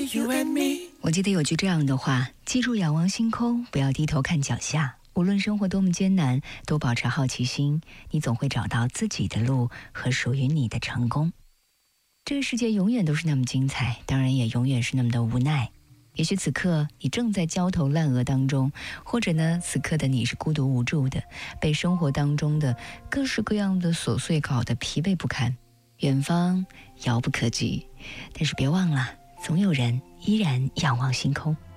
you and me。 我记得有句这样的话，记住仰望星空，不要低头看脚下。无论生活多么艰难，多保持好奇心，你总会找到自己的路和属于你的成功。这个世界永远都是那么精彩，当然也永远是那么的无奈。也许此刻你正在焦头烂额当中，或者呢，此刻的你是孤独无助的，被生活当中的各式各样的琐碎搞得疲惫不堪，远方遥不可及。但是别忘了，总有人依然仰望星空。